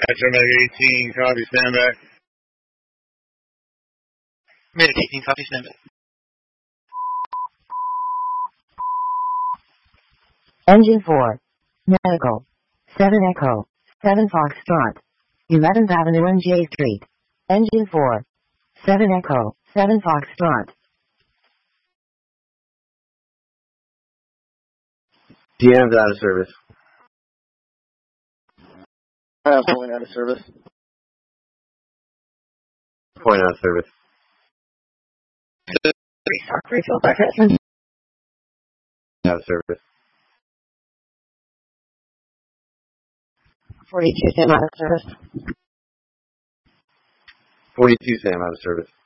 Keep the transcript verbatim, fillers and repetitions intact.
Omega eighteen, copy, stand back. Omega eighteen, copy, stand back. Engine four. Medical. seven Echo. seven Foxtrot. eleventh Avenue and J Street. Engine four. seven Echo. seven Foxtrot. G M's out of service. Uh, pulling out of service. Point out of service. Refill bucket. Out of service. forty-two Sam out of service. forty-two Sam out of service.